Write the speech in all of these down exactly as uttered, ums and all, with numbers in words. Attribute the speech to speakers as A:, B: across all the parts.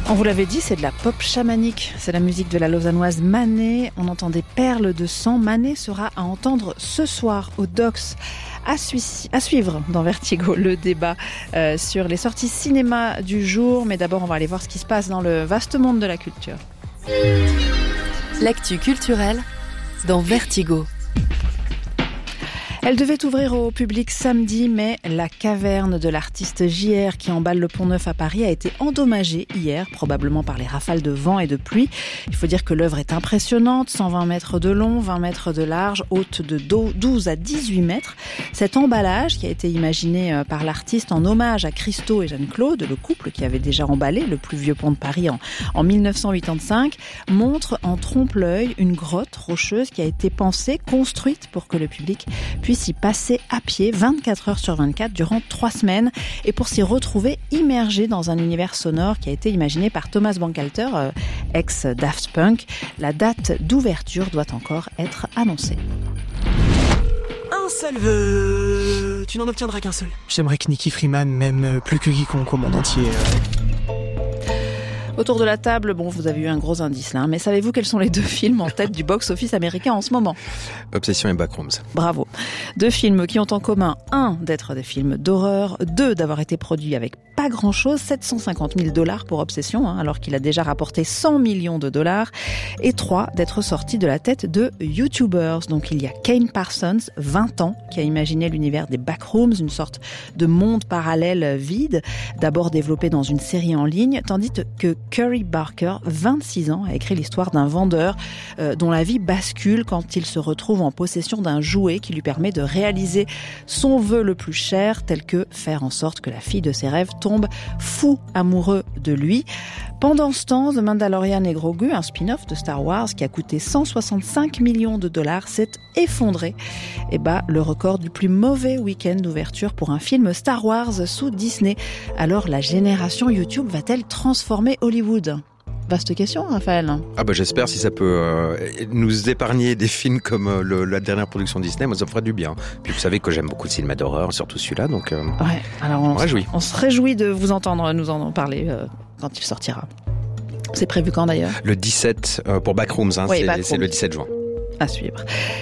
A: On vous l'avait dit, c'est de la pop chamanique. C'est la musique de la lausannoise Manet. On entend des perles de sang. Manet sera à entendre ce soir au Docks. À, sui- à suivre dans Vertigo, le débat euh, sur les sorties cinéma du jour. Mais d'abord, on va aller voir ce qui se passe dans le vaste monde de la culture.
B: L'actu culturelle dans Vertigo.
A: Elle devait ouvrir au public samedi, mais la caverne de l'artiste J R qui emballe le Pont-Neuf à Paris a été endommagée hier, probablement par les rafales de vent et de pluie. Il faut dire que l'œuvre est impressionnante, cent vingt mètres de long, vingt mètres de large, haute de douze à dix-huit mètres. Cet emballage, qui a été imaginé par l'artiste en hommage à Christo et Jeanne-Claude, le couple qui avait déjà emballé le plus vieux pont de Paris en, en dix-neuf cent quatre-vingt-cinq, montre en trompe-l'œil une grotte rocheuse qui a été pensée, construite pour que le public puisse s'y passer à pied vingt-quatre heures sur vingt-quatre durant trois semaines et pour s'y retrouver immergé dans un univers sonore qui a été imaginé par Thomas Bangalter, euh, ex-Daft Punk. La date d'ouverture doit encore être annoncée.
C: Un seul vœu, tu n'en obtiendras qu'un seul. J'aimerais que Nicky Freeman m'aime plus que quiconque au monde entier.
A: Autour de la table, bon, vous avez eu un gros indice là, mais savez-vous quels sont les deux films en tête du box-office américain en ce moment ?
D: Obsession et Backrooms.
A: Bravo. Deux films qui ont en commun, un, d'être des films d'horreur, deux, d'avoir été produits avec pas grand-chose, sept cent cinquante mille dollars pour Obsession, hein, alors qu'il a déjà rapporté cent millions de dollars, et trois, d'être sorti de la tête de YouTubers. Donc il y a Kane Parsons, vingt ans, qui a imaginé l'univers des Backrooms, une sorte de monde parallèle vide, d'abord développé dans une série en ligne, tandis que Curry Barker, vingt-six ans, a écrit l'histoire d'un vendeur euh, dont la vie bascule quand il se retrouve en possession d'un jouet qui lui permet de réaliser son vœu le plus cher, tel que faire en sorte que la fille de ses rêves tombe fou amoureux de lui. Pendant ce temps, The Mandalorian et Grogu, un spin-off de Star Wars qui a coûté cent soixante-cinq millions de dollars, s'est effondré et bat le record du plus mauvais week-end d'ouverture pour un film Star Wars sous Disney. Alors la génération YouTube va-t-elle transformer Hollywood ? Vaste question, Raphaël.
D: Ah bah j'espère, si ça peut euh, nous épargner des films comme euh, le, la dernière production Disney, moi ça me ferait du bien. Puis vous savez que j'aime beaucoup le cinéma d'horreur, surtout celui-là, donc euh,
A: ouais, alors on,
D: on, réjouit.
A: on se réjouit de vous entendre nous en parler euh, quand il sortira. C'est prévu quand d'ailleurs ?
D: Le dix-sept euh, pour Backrooms, hein,
A: oui,
D: c'est,
A: Backrooms.
D: c'est le dix-sept juin.
A: À suivre.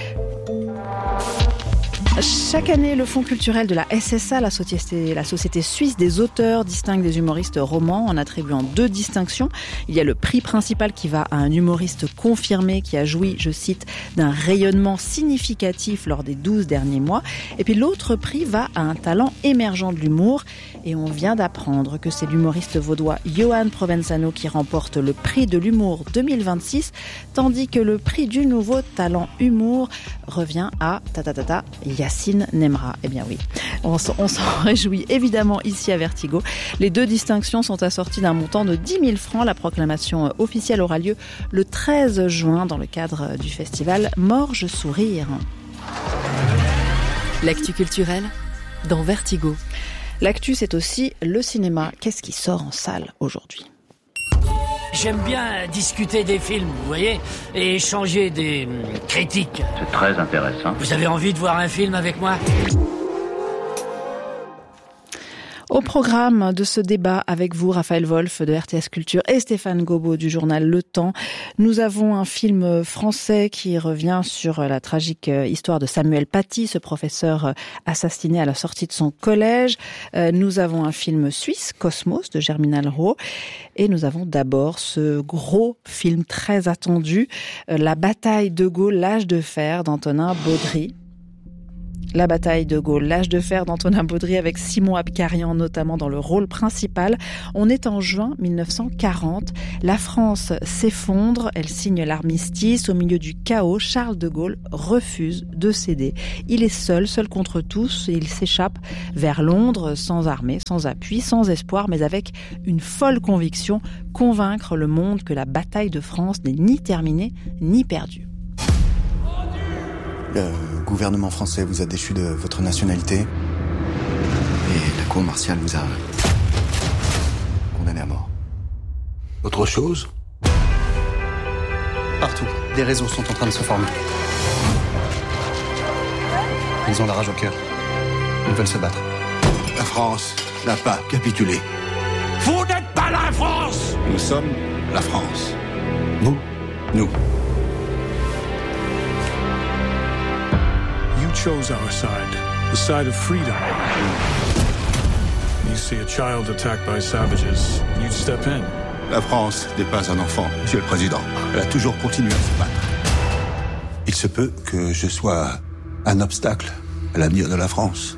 A: Chaque année, le Fonds culturel de la S S A, la société, la société suisse des auteurs, distingue des humoristes romans en attribuant deux distinctions. Il y a le prix principal qui va à un humoriste confirmé qui a joui, je cite, d'un rayonnement significatif lors des douze derniers mois. Et puis l'autre prix va à un talent émergent de l'humour. Et on vient d'apprendre que c'est l'humoriste vaudois Johan Provenzano qui remporte le prix de l'humour deux mille vingt-six, tandis que le prix du nouveau talent humour revient à ta ta ta ta Yacine Nemra. Eh bien oui, on s'en, on s'en réjouit évidemment ici à Vertigo. Les deux distinctions sont assorties d'un montant de dix mille francs. La proclamation officielle aura lieu le treize juin dans le cadre du festival Morge Sourire.
B: L'actu culturelle dans Vertigo.
A: L'actu, c'est aussi le cinéma. Qu'est-ce qui sort en salle aujourd'hui ?
E: J'aime bien discuter des films, vous voyez, et échanger des hum, critiques.
F: C'est très intéressant.
E: Vous avez envie de voir un film avec moi ?
A: Au programme de ce débat avec vous, Raphaël Wolf de R T S Culture et Stéphane Gobo du journal Le Temps, nous avons un film français qui revient sur la tragique histoire de Samuel Paty, ce professeur assassiné à la sortie de son collège. Nous avons un film suisse, Cosmos, de Germinal Raux. Et nous avons d'abord ce gros film très attendu, La bataille de Gaulle, l'âge de fer d'Antonin Baudry. La bataille de Gaulle, l'âge de fer d'Antonin Baudry avec Simon Abkarian notamment dans le rôle principal. On est en juin dix-neuf cent quarante. La France s'effondre, elle signe l'armistice. Au milieu du chaos, Charles de Gaulle refuse de céder. Il est seul, seul contre tous, et il s'échappe vers Londres sans armée, sans appui, sans espoir, mais avec une folle conviction, convaincre le monde que la bataille de France n'est ni terminée ni perdue.
G: Le gouvernement français vous a déchu de votre nationalité et la cour martiale vous a condamné à mort.
F: Autre chose ?
G: Partout, des réseaux sont en train de se former. Ils ont la rage au cœur. Ils veulent se battre.
F: La France n'a pas capitulé.
E: Vous n'êtes pas la France !
F: Nous sommes la France. Vous, nous.
H: You chose our side, the side of freedom. You see a child attacked by savages, you'd step in.
F: La France n'est pas un enfant, Monsieur le Président. Elle a toujours continué à se battre. Il se peut que je sois un obstacle à l'avenir de la France.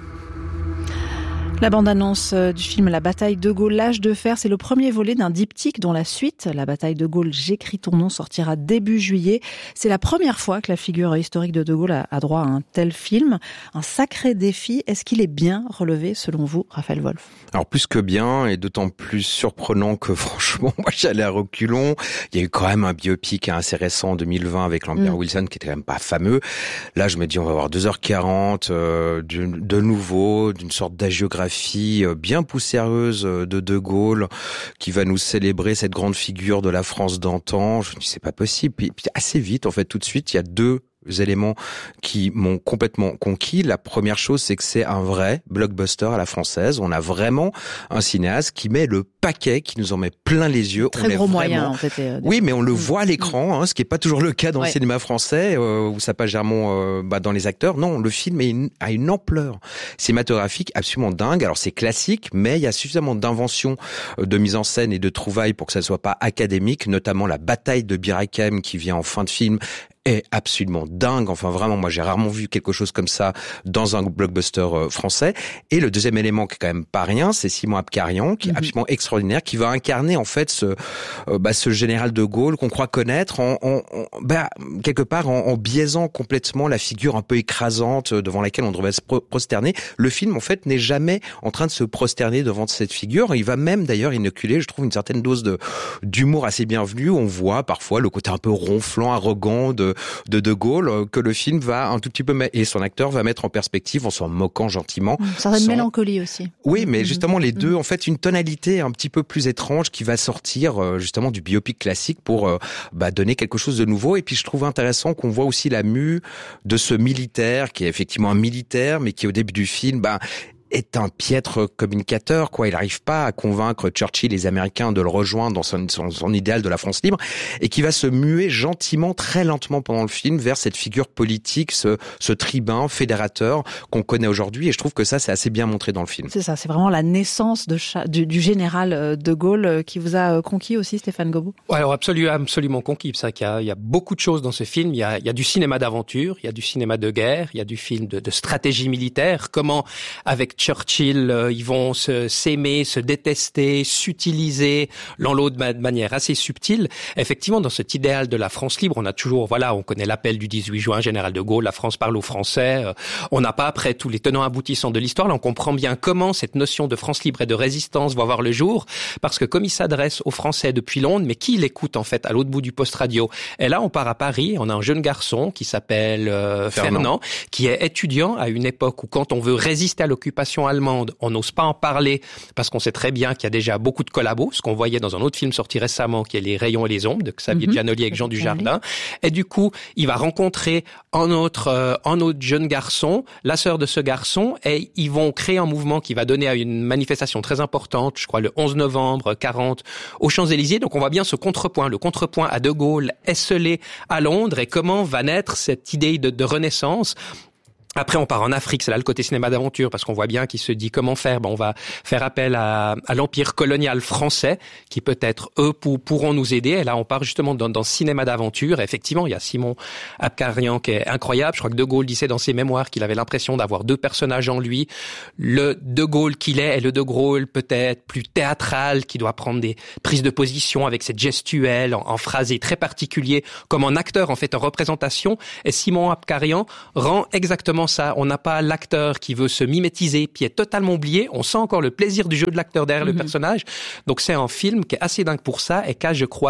A: La bande-annonce du film La bataille de Gaulle, l'âge de fer, c'est le premier volet d'un diptyque dont la suite, La bataille de Gaulle, j'écris ton nom, sortira début juillet. C'est la première fois que la figure historique de De Gaulle a, a droit à un tel film. Un sacré défi. Est-ce qu'il est bien relevé selon vous, Raphaël Wolf?
D: Alors plus que bien, et d'autant plus surprenant que franchement, moi j'allais à reculons. Il y a eu quand même un biopic hein, assez récent en deux mille vingt avec Lambert mmh. Wilson qui était quand même pas fameux. Là je me dis on va avoir deux heures quarante euh, de, de nouveau, d'une sorte d'agiographie bien poussiéreuse de De Gaulle qui va nous célébrer cette grande figure de la France d'antan. Je me dis c'est pas possible. Puis, puis assez vite en fait tout de suite il y a deux éléments qui m'ont complètement conquis. La première chose, c'est que c'est un vrai blockbuster à la française. On a vraiment un cinéaste qui met le paquet, qui nous en met plein les yeux.
A: Très
D: on
A: gros
D: vraiment...
A: moyen, en fait. Euh,
D: oui, mais on le mmh. voit à l'écran, hein, ce qui est pas toujours le cas dans ouais. le cinéma français, euh, où ça passe généralement euh, bah, dans les acteurs. Non, le film est une, a une ampleur cinématographique absolument dingue. Alors c'est classique, mais il y a suffisamment d'inventions euh, de mise en scène et de trouvailles pour que ça soit pas académique, notamment la bataille de Bir Hakeim qui vient en fin de film est absolument dingue. Enfin, vraiment, moi, j'ai rarement vu quelque chose comme ça dans un blockbuster euh, français. Et le deuxième élément qui est quand même pas rien, c'est Simon Abkarian, qui est mm-hmm. absolument extraordinaire, qui va incarner, en fait, ce, euh, bah, ce général de Gaulle qu'on croit connaître en, en, en bah, quelque part, en, en biaisant complètement la figure un peu écrasante devant laquelle on devrait se prosterner. Le film, en fait, n'est jamais en train de se prosterner devant cette figure. Il va même, d'ailleurs, inoculer, je trouve, une certaine dose de, d'humour assez bienvenue. On voit parfois le côté un peu ronflant, arrogant de de De Gaulle que le film va un tout petit peu et son acteur va mettre en perspective en s'en moquant gentiment.
A: Une certaine sans... mélancolie aussi.
D: Oui, mais justement les deux, en fait, une tonalité un petit peu plus étrange qui va sortir justement du biopic classique pour bah, donner quelque chose de nouveau. Et puis je trouve intéressant qu'on voit aussi la mue de ce militaire qui est effectivement un militaire, mais qui au début du film, bah est un piètre communicateur, quoi. Il n'arrive pas à convaincre Churchill et les Américains de le rejoindre dans son, son, son idéal de la France libre, et qui va se muer gentiment, très lentement pendant le film vers cette figure politique, ce, ce tribun fédérateur qu'on connaît aujourd'hui. Et je trouve que ça, c'est assez bien montré dans le film.
A: C'est ça, c'est vraiment la naissance de cha- du, du général de Gaulle qui vous a conquis aussi, Stéphane Gobou.
I: Ouais, alors absolument, absolument conquis. C'est vrai qu'il y a, il y a beaucoup de choses dans ce film. Il y a, il y a du cinéma d'aventure, il y a du cinéma de guerre, il y a du film de, de stratégie militaire. Comment, avec Churchill, euh, ils vont se, s'aimer, se détester, s'utiliser l'un l'autre de manière assez subtile. Effectivement, dans cet idéal de la France libre, on a toujours, voilà, on connaît l'appel du dix-huit juin, général de Gaulle, la France parle aux Français. Euh, on n'a pas, après tous les tenants aboutissants de l'histoire, là, on comprend bien comment cette notion de France libre et de résistance va voir le jour, parce que comme il s'adresse aux Français depuis Londres, mais qui l'écoute en fait à l'autre bout du poste radio? Et là, on part à Paris, on a un jeune garçon qui s'appelle euh, Fernand. Fernand, qui est étudiant à une époque où quand on veut résister à l'occupation allemande, on n'ose pas en parler parce qu'on sait très bien qu'il y a déjà beaucoup de collabos, ce qu'on voyait dans un autre film sorti récemment qui est Les Rayons et les Ombres de Xavier mm-hmm. Giannoli avec Jean Dujardin. Et du coup, il va rencontrer un autre, euh, un autre jeune garçon, la sœur de ce garçon, et ils vont créer un mouvement qui va donner à une manifestation très importante, je crois le onze novembre quarante, aux Champs-Élysées. Donc on voit bien ce contrepoint, le contrepoint à De Gaulle esselé à Londres, et comment va naître cette idée de, de renaissance. Après, on part en Afrique, c'est là le côté cinéma d'aventure, parce qu'on voit bien qu'il se dit comment faire. Ben, on va faire appel à, à l'empire colonial français, qui peut-être, eux, pour, pourront nous aider. Et là, on part justement dans, dans cinéma d'aventure. Et effectivement, il y a Simon Abkarian qui est incroyable. Je crois que De Gaulle disait dans ses mémoires qu'il avait l'impression d'avoir deux personnages en lui. Le De Gaulle qu'il est, et le De Gaulle peut-être plus théâtral, qui doit prendre des prises de position avec cette gestuelle, en, en phrasé très particulier, comme un acteur, en fait, en représentation. Et Simon Abkarian rend exactement ça. On n'a pas l'acteur qui veut se mimétiser puis est totalement oublié. On sent encore le plaisir du jeu de l'acteur derrière mmh. le personnage. Donc c'est un film qui est assez dingue pour ça et qui a, je crois,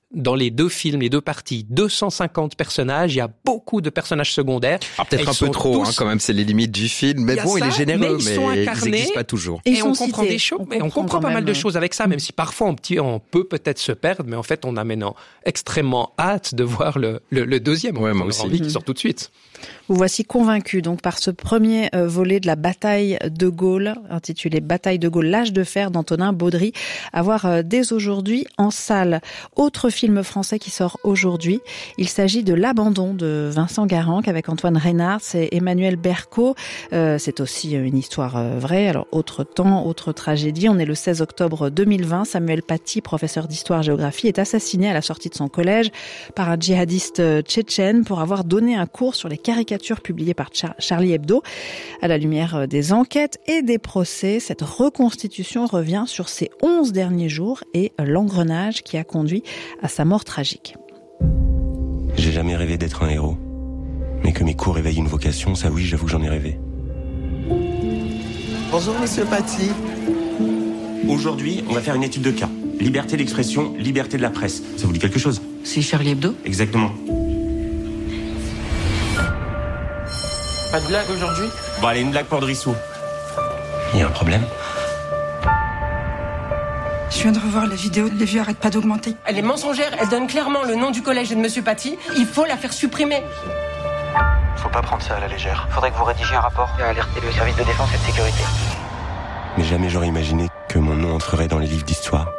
I: dans les deux films, les deux parties, deux cent cinquante personnages. Il y a beaucoup de personnages secondaires.
D: Ah, peut-être un peu trop, tous... hein, quand même, c'est les limites du film. Mais bon, ça, il est généreux, mais ils, mais sont incarnés, ils n'existent pas toujours.
I: Et, et on comprend des choses, mais on comprend pas mal de choses avec ça, même si parfois on, petit, on peut peut-être se perdre, mais en fait, on a maintenant extrêmement hâte de voir le, le, le deuxième.
D: Ouais, moi
I: on
D: aussi.
I: a envie qu'il sorte tout de suite.
A: Vous voici convaincu donc par ce premier euh, volet de la bataille de Gaulle, intitulé Bataille de Gaulle, l'âge de fer d'Antonin Baudry, à voir euh, dès aujourd'hui en salle. Autre film français qui sort aujourd'hui, il s'agit de L'Abandon de Vincent Garanc avec Antoine Reynard et Emmanuel Berco. Euh, c'est aussi une histoire euh, vraie. Alors autre temps, autre tragédie. On est le seize octobre deux mille vingt. Samuel Paty, professeur d'histoire-géographie, est assassiné à la sortie de son collège par un djihadiste tchétchène pour avoir donné un cours sur les caricatures publiées par Char- Charlie Hebdo. À la lumière des enquêtes et des procès, cette reconstitution revient sur ces onze derniers jours et l'engrenage qui a conduit à sa mort tragique.
J: J'ai jamais rêvé d'être un héros. Mais que mes cours éveillent une vocation, ça oui, j'avoue que j'en ai rêvé.
K: Bonjour monsieur Paty.
J: Aujourd'hui, on va faire une étude de cas. Liberté d'expression, liberté de la presse. Ça vous dit quelque chose?
L: C'est Charlie Hebdo?
J: Exactement.
L: Pas de blague aujourd'hui?
J: Bon allez, une blague pour Drissou. Il y a un problème?
M: Je viens de revoir la vidéo, les vues arrêtent pas d'augmenter.
L: Elle est mensongère, elle donne clairement le nom du collège et de monsieur Paty. Il faut la faire supprimer.
K: Faut pas prendre ça à la légère. Faudrait que vous rédigiez un rapport et alerter le service de défense et de sécurité.
J: Mais jamais j'aurais imaginé que mon nom entrerait dans les livres d'histoire.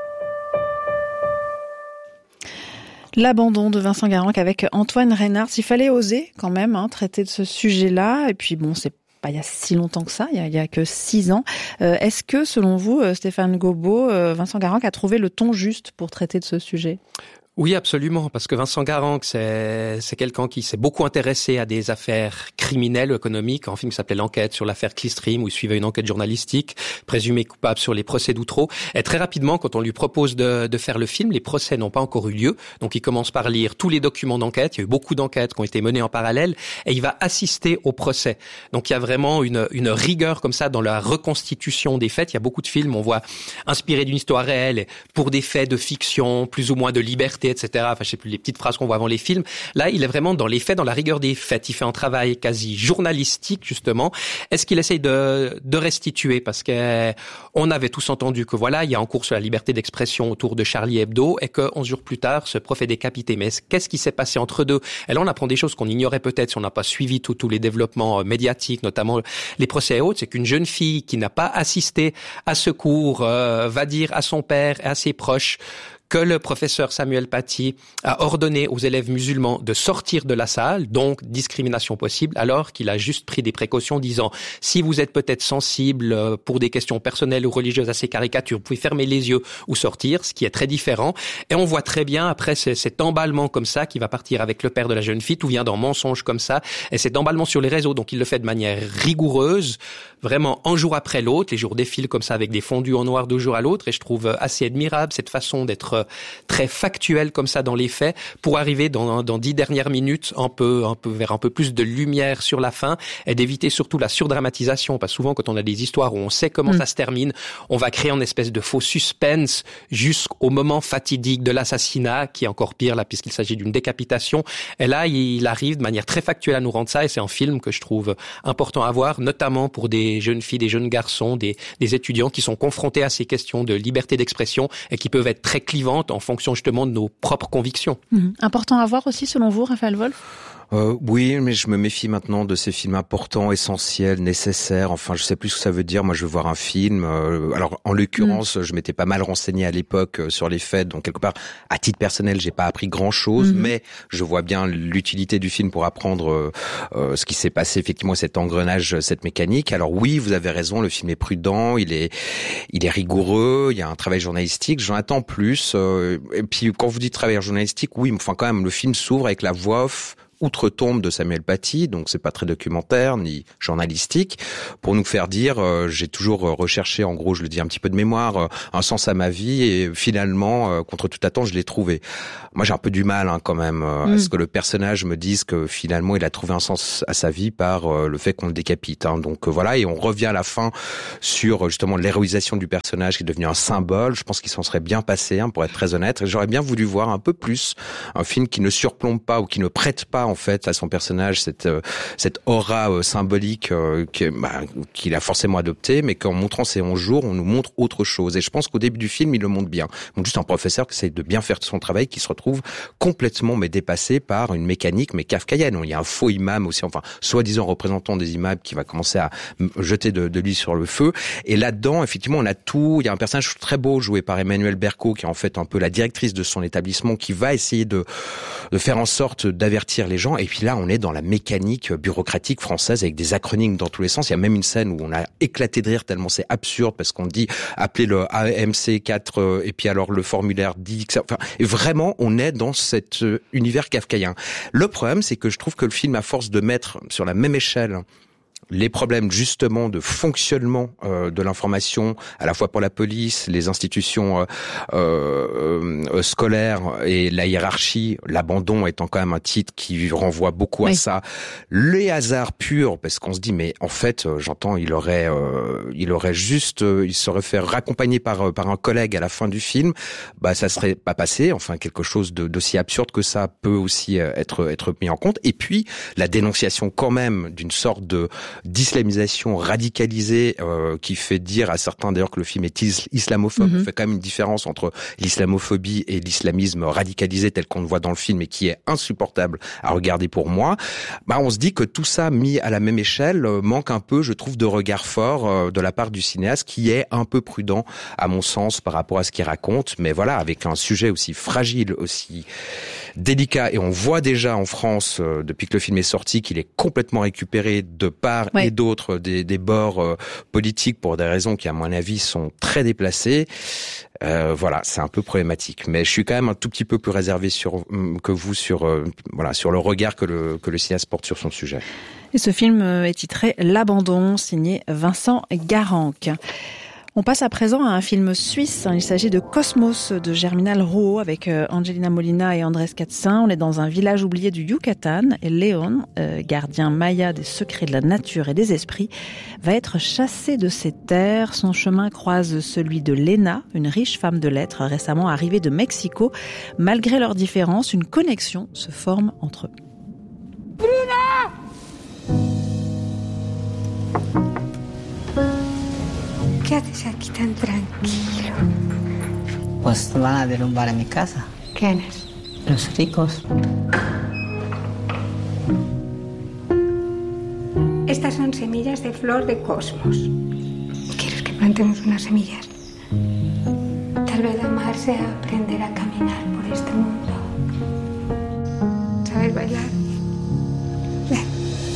A: L'abandon de Vincent Garanc avec Antoine Reynard. Il fallait oser quand même hein, traiter de ce sujet-là. Et puis bon, c'est pas il y a si longtemps que ça, il y a, il y a que six ans. Euh, est-ce que, selon vous, Stéphane Gobot, euh, Vincent Garanc a trouvé le ton juste pour traiter de ce sujet ?
I: Oui, absolument, parce que Vincent Garanc, c'est, c'est quelqu'un qui s'est beaucoup intéressé à des affaires criminelles ou économiques. Un film qui s'appelait L'Enquête sur l'affaire Clearstream, où il suivait une enquête journalistique, présumé coupable sur les procès d'Outreau. Et très rapidement, quand on lui propose de, de faire le film, les procès n'ont pas encore eu lieu. Donc il commence par lire tous les documents d'enquête. Il y a eu beaucoup d'enquêtes qui ont été menées en parallèle, et il va assister au procès. Donc il y a vraiment une, une rigueur comme ça dans la reconstitution des faits. Il y a beaucoup de films, on voit, inspirés d'une histoire réelle, pour des faits de fiction, plus ou moins de liberté, et cetera. Enfin, je sais plus les petites phrases qu'on voit avant les films. Là, il est vraiment dans les faits, dans la rigueur des faits. Il fait un travail quasi journalistique, justement. Est-ce qu'il essaye de, de restituer? Parce que on avait tous entendu que voilà, il y a un cours sur la liberté d'expression autour de Charlie Hebdo et que onze jours plus tard, ce prof est décapité. Mais qu'est-ce qui s'est passé entre deux? Et là, on apprend des choses qu'on ignorait peut-être si on n'a pas suivi tous tous les développements médiatiques, notamment les procès et autres. C'est qu'une jeune fille qui n'a pas assisté à ce cours euh, va dire à son père et à ses proches que le professeur Samuel Paty a ordonné aux élèves musulmans de sortir de la salle, donc discrimination possible, alors qu'il a juste pris des précautions disant « Si vous êtes peut-être sensible pour des questions personnelles ou religieuses à ces caricatures, vous pouvez fermer les yeux ou sortir », ce qui est très différent. Et on voit très bien, après cet emballement comme ça, qui va partir avec le père de la jeune fille, tout vient d'un mensonge comme ça, et cet emballement sur les réseaux, donc il le fait de manière rigoureuse, vraiment un jour après l'autre, les jours défilent comme ça avec des fondus en noir d'un jour à l'autre, et je trouve assez admirable cette façon d'être très factuel comme ça dans les faits pour arriver dans, dans dix dernières minutes un peu, un peu vers un peu plus de lumière sur la fin et d'éviter surtout la surdramatisation, parce que souvent quand on a des histoires où on sait comment mmh. ça se termine, on va créer une espèce de faux suspense jusqu'au moment fatidique de l'assassinat, qui est encore pire là puisqu'il s'agit d'une décapitation, et là il arrive de manière très factuelle à nous rendre ça, et c'est un film que je trouve important à voir, notamment pour des jeunes filles, des jeunes garçons, des, des étudiants qui sont confrontés à ces questions de liberté d'expression et qui peuvent être très clivantes en fonction justement de nos propres convictions.
A: Mmh. Important à voir aussi selon vous, Raphaël Wolf?
D: Euh, oui, mais je me méfie maintenant de ces films importants, essentiels, nécessaires. Enfin, je sais plus ce que ça veut dire. Moi, je veux voir un film. Euh, alors, en l'occurrence, mmh. je m'étais pas mal renseigné à l'époque euh, sur les faits. Donc, quelque part, à titre personnel, j'ai pas appris grand-chose, mmh. mais je vois bien l'utilité du film pour apprendre euh, euh, ce qui s'est passé, effectivement, cet engrenage, cette mécanique. Alors oui, vous avez raison, le film est prudent, il est, il est rigoureux, il y a un travail journalistique. J'en attends plus. Euh, et puis, quand vous dites travail journalistique, oui, enfin, quand même, le film s'ouvre avec la voix off outre-tombe de Samuel Paty, donc c'est pas très documentaire ni journalistique, pour nous faire dire euh, j'ai toujours recherché, en gros je le dis un petit peu de mémoire, euh, un sens à ma vie et finalement euh, contre toute attente je l'ai trouvé. Moi j'ai un peu du mal hein, quand même euh, mm. à ce que le personnage me dise que finalement il a trouvé un sens à sa vie par euh, le fait qu'on le décapite. Hein. Donc euh, voilà, et on revient à la fin sur justement l'héroïsation du personnage qui est devenu un symbole. Je pense qu'il s'en serait bien passé, hein, pour être très honnête. J'aurais bien voulu voir un peu plus un film qui ne surplombe pas ou qui ne prête pas en fait à son personnage cette euh, cette aura euh, symbolique euh, que, bah, qu'il a forcément adoptée, mais qu'en montrant ces onze jours, on nous montre autre chose. Et je pense qu'au début du film, il le montre bien. Il montre juste un professeur qui essaie de bien faire son travail, qui se retrouve complètement mais dépassé par une mécanique mais kafkaïenne. Il y a un faux imam aussi, enfin soi-disant représentant des imams qui va commencer à jeter de, de l'huile sur le feu. Et là-dedans, effectivement, on a tout. Il y a un personnage très beau joué par Emmanuel Berco, qui est en fait un peu la directrice de son établissement, qui va essayer de, de faire en sorte d'avertir les gens. Et puis là, on est dans la mécanique bureaucratique française avec des acronymes dans tous les sens. Il y a même une scène où on a éclaté de rire tellement c'est absurde parce qu'on dit appelez le A M C quatre euh, et puis alors le formulaire dit que ça, enfin, et vraiment, on est dans cet euh, univers kafkaïen. Le problème, c'est que je trouve que le film, à force de mettre sur la même échelle les problèmes justement de fonctionnement euh, de l'information, à la fois pour la police, les institutions euh, euh, euh, scolaires et la hiérarchie, l'abandon étant quand même un titre qui renvoie beaucoup oui. à ça. Les hasards purs, parce qu'on se dit mais en fait, euh, j'entends, il aurait, euh, il aurait juste, euh, il serait fait raccompagner par par un collègue à la fin du film, bah ça serait pas passé. Enfin quelque chose de, d'aussi absurde que ça peut aussi être être mis en compte. Et puis la dénonciation quand même d'une sorte de d'islamisation radicalisée euh, qui fait dire à certains d'ailleurs que le film est is- islamophobe. Mm-hmm. On fait quand même une différence entre l'islamophobie et l'islamisme radicalisé tel qu'on le voit dans le film et qui est insupportable à regarder pour moi. Bah on se dit que tout ça mis à la même échelle euh, manque un peu, je trouve, de regard fort euh, de la part du cinéaste qui est un peu prudent à mon sens par rapport à ce qu'il raconte. Mais voilà, avec un sujet aussi fragile, aussi délicat, et on voit déjà en France euh, depuis que le film est sorti qu'il est complètement récupéré de part ouais. et d'autre des, des bords euh, politiques pour des raisons qui à mon avis sont très déplacées. Euh, voilà, c'est un peu problématique, mais je suis quand même un tout petit peu plus réservé sur que vous sur euh, voilà sur le regard que le que le cinéaste porte sur son sujet.
A: Et ce film est titré L'Abandon, signé Vincent Garanc. On passe à présent à un film suisse. Il s'agit de Cosmos de Germinal Rouault avec Angelina Molina et Andrés Catzin. On est dans un village oublié du Yucatan et Léon, euh, gardien maya des secrets de la nature et des esprits, va être chassé de ses terres. Son chemin croise celui de Lena, une riche femme de lettres récemment arrivée de Mexico. Malgré leurs différences, une connexion se forme entre eux. Bruna!
N: ¿Qué haces aquí tan tranquilo?
O: Pues van a derrumbar en mi casa.
N: ¿Quiénes?
O: Los ricos.
N: Estas son semillas de flor de cosmos. ¿Quieres que plantemos unas semillas? Tal vez amar sea aprender a caminar por este mundo. ¿Sabes bailar? Ven.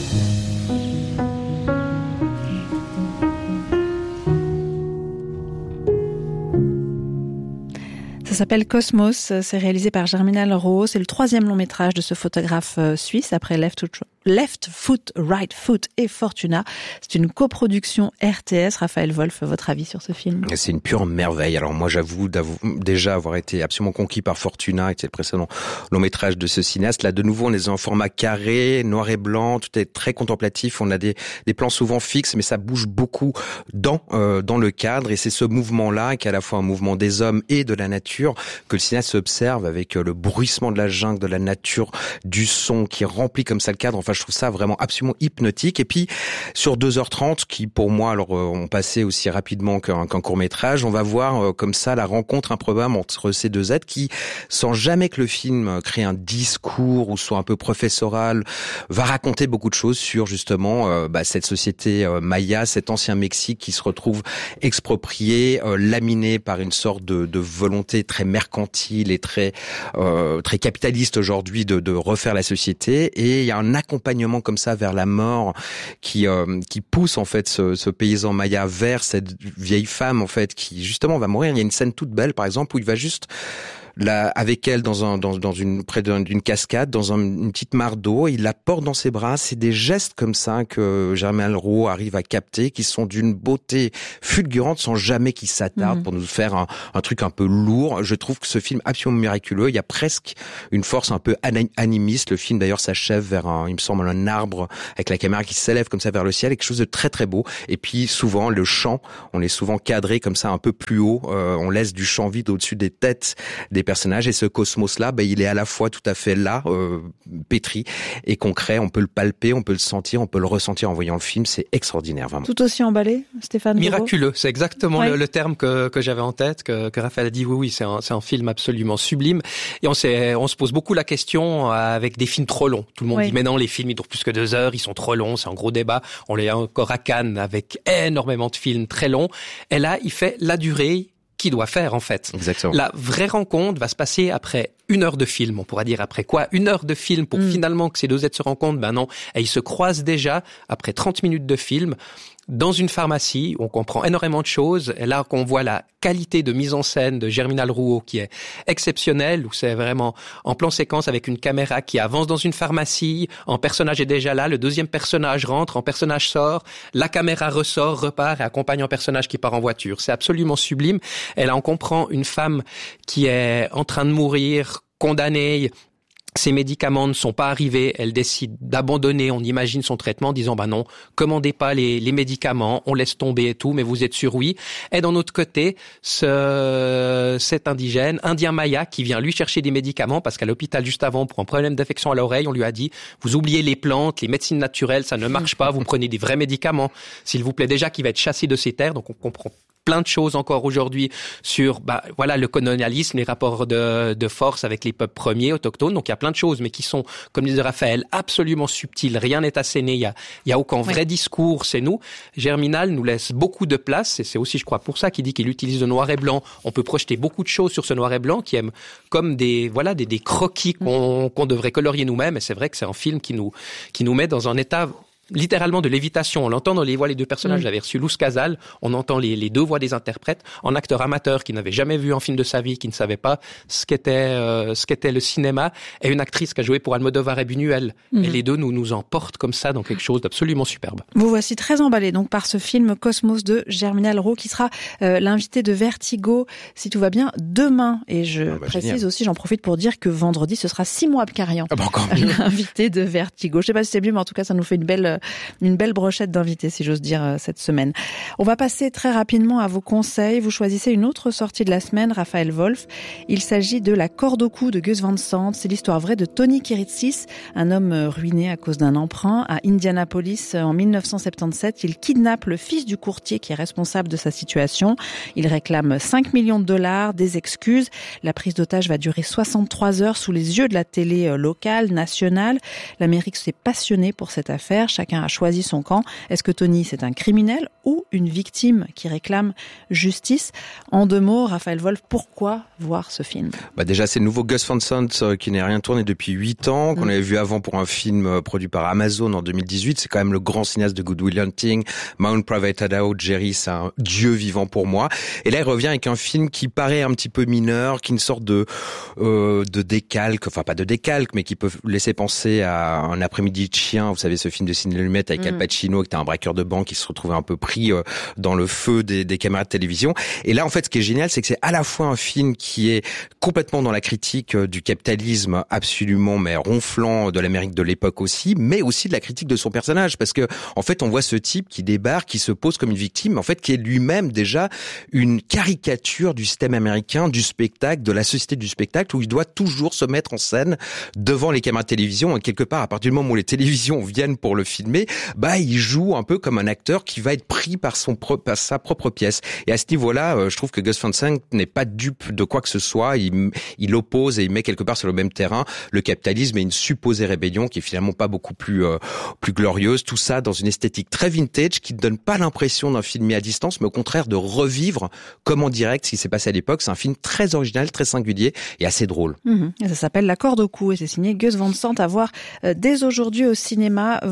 A: Ça s'appelle Cosmos, c'est réalisé par Germinal Rouault, c'est le troisième long métrage de ce photographe suisse après Left Foot, Left Foot, Right Foot et Fortuna. C'est une coproduction R T S. Raphaël Wolf, votre avis sur ce film?
D: C'est une pure merveille. Alors moi j'avoue déjà avoir été absolument conquis par Fortuna, qui est le précédent long métrage de ce cinéaste. Là de nouveau on est en format carré, noir et blanc, tout est très contemplatif, on a des, des plans souvent fixes mais ça bouge beaucoup dans, euh, dans le cadre et c'est ce mouvement-là qui est à la fois un mouvement des hommes et de la nature que le cinéaste observe avec le bruissement de la jungle, de la nature, du son qui remplit comme ça le cadre. Enfin, je trouve ça vraiment absolument hypnotique. Et puis, sur deux heures trente, qui pour moi, alors, ont passé aussi rapidement qu'un, qu'un court-métrage, on va voir comme ça la rencontre improbable entre ces deux êtres qui, sans jamais que le film crée un discours ou soit un peu professoral, va raconter beaucoup de choses sur justement euh, bah, cette société euh, maya, cet ancien Mexique qui se retrouve exproprié, euh, laminé par une sorte de, de volonté très mercantile et très euh, très capitaliste aujourd'hui de, de refaire la société. Et il y a un accompagnement comme ça vers la mort qui euh, qui pousse en fait ce, ce paysan maya vers cette vieille femme en fait qui justement va mourir. Il y a une scène toute belle par exemple où il va juste là, avec elle dans un, dans, dans une, près d'une cascade, dans un, une petite mare d'eau. Il la porte dans ses bras. C'est des gestes comme ça que Germinal Roux arrive à capter, qui sont d'une beauté fulgurante sans jamais qu'il s'attarde mmh. pour nous faire un, un truc un peu lourd. Je trouve que ce film est absolument miraculeux. Il y a presque une force un peu animiste. Le film d'ailleurs s'achève vers un, il me semble, un arbre avec la caméra qui s'élève comme ça vers le ciel, quelque chose de très très beau. Et puis souvent le champ, on est souvent cadré comme ça un peu plus haut. Euh, on laisse du champ vide au-dessus des têtes des personnages. Et ce cosmos-là, ben, il est à la fois tout à fait là, euh, pétri et concret. On peut le palper, on peut le sentir, on peut le ressentir en voyant le film. C'est extraordinaire, vraiment.
A: Tout aussi emballé, Stéphane?
I: Miraculeux, c'est exactement
A: ouais.
I: le, le terme que, que j'avais en tête, que, que Raphaël a dit. Oui, oui, c'est un, c'est un film absolument sublime. Et on, s'est, on se pose beaucoup la question avec des films trop longs. Tout le monde oui. dit, mais non, les films, ils durent plus que deux heures, ils sont trop longs, c'est un gros débat. On l'est encore à Cannes avec énormément de films très longs. Et là, il fait la durée qu'il doit faire, en fait.
D: Exactement.
I: La vraie rencontre va se passer après une heure de film. On pourra dire après quoi? Une heure de film pour mmh. finalement que ces deux êtres se rencontrent? Ben non. Et ils se croisent déjà après trente minutes de film. Dans une pharmacie, on comprend énormément de choses. Et là, qu'on voit la qualité de mise en scène de Germinal Rouault qui est exceptionnelle, où c'est vraiment en plan séquence avec une caméra qui avance dans une pharmacie. Un personnage est déjà là, le deuxième personnage rentre, un personnage sort, la caméra ressort, repart et accompagne un personnage qui part en voiture. C'est absolument sublime. Et là, on comprend une femme qui est en train de mourir, condamnée. Ses médicaments ne sont pas arrivés, elle décide d'abandonner, on imagine son traitement en disant bah non, commandez pas les, les médicaments, on laisse tomber et tout, mais vous êtes sûr oui. Et d'un autre côté, ce, cet indigène, indien maya, qui vient lui chercher des médicaments parce qu'à l'hôpital juste avant, pour un problème d'infection à l'oreille, on lui a dit vous oubliez les plantes, les médecines naturelles, ça ne marche pas, vous prenez des vrais médicaments. S'il vous plaît, déjà qu'il va être chassé de ces terres, donc on comprend plein de choses encore aujourd'hui sur bah voilà le colonialisme, les rapports de, de force avec les peuples premiers autochtones. Donc il y a plein de choses, mais qui sont, comme disait Raphaël, absolument subtiles. Rien n'est asséné. Il y a il y a aucun vrai oui. discours. C'est nous. Germinal nous laisse beaucoup de place. Et c'est aussi, je crois, pour ça qu'il dit qu'il utilise le noir et blanc. On peut projeter beaucoup de choses sur ce noir et blanc qui aime comme des voilà des, des croquis qu'on, qu'on devrait colorier nous-mêmes. Et c'est vrai que c'est un film qui nous qui nous met dans un état littéralement de lévitation. On l'entend dans les voix, les deux personnages. Mmh. J'avais reçu Luz Casal. On entend les, les deux voix des interprètes. En acteur amateur qui n'avait jamais vu un film de sa vie, qui ne savait pas ce qu'était, euh, ce qu'était le cinéma. Et une actrice qui a joué pour Almodovar et Buñuel. Mmh. Et les deux nous, nous emportent comme ça dans quelque chose d'absolument superbe.
A: Vous voici très emballé donc par ce film Cosmos de Germinal Rouault qui sera euh, l'invité de Vertigo, si tout va bien, demain. Et je ah bah, précise génial. aussi, j'en profite pour dire que vendredi, ce sera Simon Abkarian,
D: ah bah,
A: l'invité de Vertigo. Je sais pas si c'est mieux, mais en tout cas, ça nous fait une belle une belle brochette d'invités, si j'ose dire, cette semaine. On va passer très rapidement à vos conseils. Vous choisissez une autre sortie de la semaine, Raphaël Wolf. Il s'agit de La corde au cou de Gus Van Sant. C'est l'histoire vraie de Tony Kiritsis, un homme ruiné à cause d'un emprunt. À Indianapolis, en dix-neuf cent soixante-dix-sept, il kidnappe le fils du courtier qui est responsable de sa situation. Il réclame cinq millions de dollars, des excuses. La prise d'otage va durer soixante-trois heures sous les yeux de la télé locale, nationale. L'Amérique s'est passionnée pour cette affaire. Chacun a choisi son camp. Est-ce que Tony, c'est un criminel ou une victime qui réclame justice? En deux mots, Raphaël Wolf, pourquoi voir ce film?
D: Bah déjà, c'est le nouveau Gus Van Sant euh, qui n'est rien tourné depuis huit ans, qu'on mmh. avait vu avant pour un film euh, produit par Amazon en deux mille dix-huit. C'est quand même le grand cinéaste de Good Will Hunting, Mount Private Idaho, Jerry, c'est un dieu vivant pour moi. Et là, il revient avec un film qui paraît un petit peu mineur, qui est une sorte de euh, de décalque, enfin pas de décalque, mais qui peut laisser penser à Un après-midi de chien. Vous savez, ce film de Sidney Lumet avec mmh. Al Pacino, qui était un braqueur de banque qui se retrouvait un peu pris euh, dans le feu des, des caméras de télévision. Et là, en fait, ce qui est génial, c'est que c'est à la fois un film qui est complètement dans la critique euh, du capitalisme absolument mais ronflant de l'Amérique de l'époque aussi, mais aussi de la critique de son personnage, parce que en fait, on voit ce type qui débarque, qui se pose comme une victime, mais en fait, qui est lui-même déjà une caricature du système américain, du spectacle, de la société du spectacle, où il doit toujours se mettre en scène devant les caméras de télévision. Et quelque part, à partir du moment où les télévisions viennent pour le filmer, bah il joue un peu comme un acteur qui va être pris par son pro- par sa propre pièce. Et à ce niveau-là, euh, je trouve que Gus Van Sant n'est pas dupe de quoi que ce soit. Il, il oppose et il met quelque part sur le même terrain le capitalisme et une supposée rébellion qui est finalement pas beaucoup plus euh, plus glorieuse. Tout ça dans une esthétique très vintage qui ne donne pas l'impression d'un film mis à distance, mais au contraire de revivre comme en direct ce qui s'est passé à l'époque. C'est un film très original, très singulier et assez drôle.
A: Mmh. Ça s'appelle La corde au cou et c'est signé Gus Van Sant, à voir euh, dès aujourd'hui au cinéma. Vous,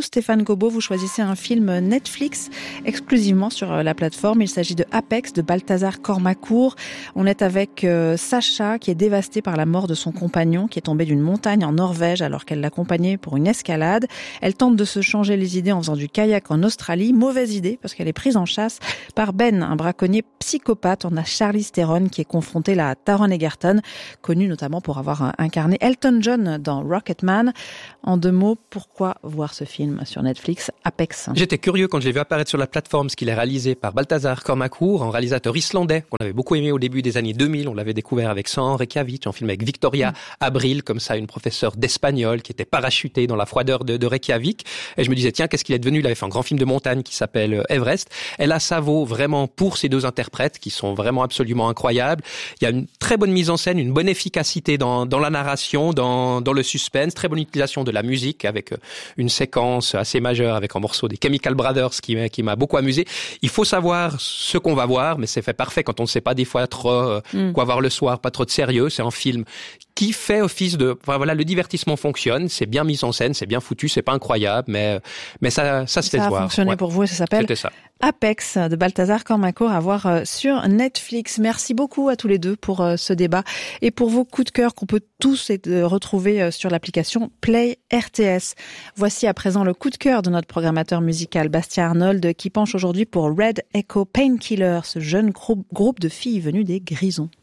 A: Stéphane Gobot, vous choisissez un film Netflix exclusivement sur la plateforme. Il s'agit de Apex de Balthazar Kormákur. On est avec euh, Sacha qui est dévastée par la mort de son compagnon qui est tombé d'une montagne en Norvège alors qu'elle l'accompagnait pour une escalade. Elle tente de se changer les idées en faisant du kayak en Australie. Mauvaise idée parce qu'elle est prise en chasse par Ben, un braconnier psychopathe. On a Charlize Theron qui est confrontée là à Taron Egerton, connu notamment pour avoir incarné Elton John dans Rocketman. En deux mots, pourquoi voir ce film sur Netflix, Apex?
I: J'étais curieux quand j'ai vu apparaître sur la plateforme ce qu'il est réalisé par Balthazar Kormákur, un réalisateur islandais qu'on avait beaucoup aimé au début des années deux mille. On l'avait découvert avec San Reykjavik, un film avec Victoria mm. Abril, comme ça, une professeure d'espagnol qui était parachutée dans la froideur de, de Reykjavik. Et je me disais, tiens, qu'est-ce qu'il est devenu? Il avait fait un grand film de montagne qui s'appelle Everest. Et là, ça vaut vraiment pour ces deux interprètes qui sont vraiment absolument incroyables. Il y a une très bonne mise en scène, une bonne efficacité dans, dans la narration, dans, dans le suspense, très bonne utilisation de la musique avec une séquence assez majeure avec un morceau des Chemical Brothers qui, qui m'a beaucoup amusé. Il faut savoir ce qu'on va voir, mais c'est fait parfait quand on ne sait pas des fois trop euh, mm. quoi voir le soir, pas trop de sérieux. C'est un film qui fait office de, enfin, voilà, le divertissement fonctionne, c'est bien mis en scène, c'est bien foutu, c'est pas incroyable, mais mais ça ça se fait voir.
A: Ça a fonctionné
I: ouais.
A: pour vous et ça s'appelle
I: ça.
A: Apex de Balthazar Kormákur à voir sur Netflix. Merci beaucoup à tous les deux pour ce débat et pour vos coups de cœur qu'on peut tous retrouver sur l'application Play R T S. Voici à présent le coup de cœur de notre programmateur musical Bastien Arnold qui penche aujourd'hui pour Red Echo Painkiller, ce jeune groupe de filles venues des Grisons.